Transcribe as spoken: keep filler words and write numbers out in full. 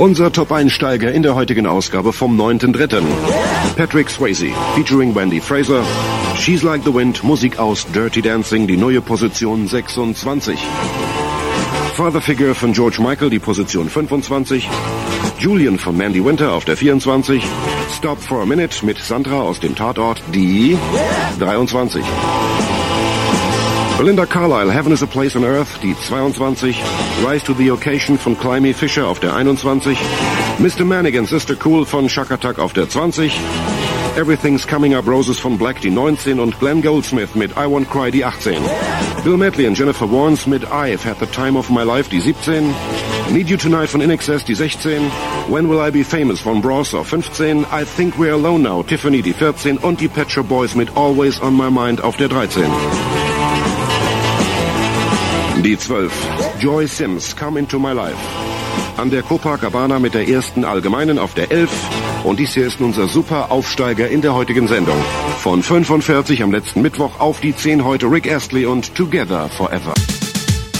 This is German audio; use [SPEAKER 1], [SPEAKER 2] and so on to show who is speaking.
[SPEAKER 1] Unser Top-Einsteiger in der heutigen Ausgabe vom neunten dritten Patrick Swayze, featuring Wendy Fraser. She's Like the Wind, Musik aus Dirty Dancing, die neue Position sechsundzwanzig. Father Figure von George Michael, die Position fünfundzwanzig. Julian von Mandy Winter auf der vierundzwanzig. Stop for a Minute mit Sandra aus dem Tatort, die dreiundzwanzig. Belinda Carlisle, Heaven is a Place on Earth, die zweiundzwanzig. Rise to the Occasion von Climby Fisher auf der einundzwanzig. Mister Manigan, Sister Cool von Chaka Tuck auf der zwanzig. Everything's Coming Up Roses von Black, die neunzehn. Und Glenn Goldsmith mit I Won't Cry, die achtzehn. Bill Medley und Jennifer Warnes mit I've Had the Time of My Life, die siebzehn. Need You Tonight von I N X S, die sechzehn. When Will I Be Famous von Bros auf fünfzehn. I Think We're Alone Now, Tiffany, die vierzehn. Und die Pet Shop Boys mit Always on My Mind auf der dreizehn. Die zwölf. Joy Sims, Come Into My Life. An der Copacabana mit der ersten allgemeinen auf der elf. Und dies hier ist unser super Aufsteiger in der heutigen Sendung. Von fünfundvierzig am letzten Mittwoch auf die zehn heute Rick Astley und Together Forever.